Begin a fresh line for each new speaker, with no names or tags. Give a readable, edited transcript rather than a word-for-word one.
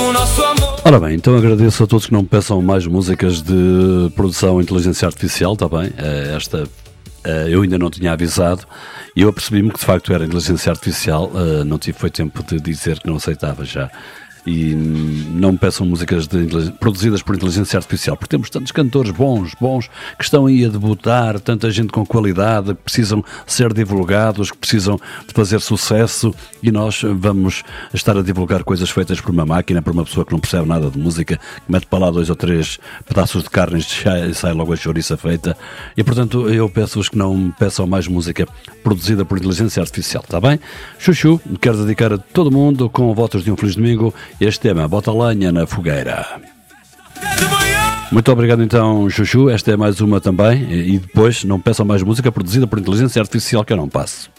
o nosso amor.
Ora bem, então agradeço a todos que não me peçam mais músicas de produção inteligência artificial, está bem? Eu ainda não tinha avisado e eu apercebi-me que de facto era inteligência artificial, não foi tempo de dizer que não aceitava já. E não me peçam músicas produzidas por inteligência artificial, porque temos tantos cantores bons, que estão aí a debutar, tanta gente com qualidade, que precisam ser divulgados, que precisam de fazer sucesso, e nós vamos estar a divulgar coisas feitas por uma máquina, por uma pessoa que não percebe nada de música, que mete para lá 2 ou 3 pedaços de carne e sai logo a chouriça feita. E portanto eu peço-vos que não me peçam mais música produzida por inteligência artificial, está bem? Chuchu, quero dedicar a todo mundo com votos de um feliz domingo. Este tema, bota lenha na fogueira. Muito obrigado então, Chuchu. Esta é mais uma também. E depois não peçam mais música produzida por inteligência artificial que eu não passo.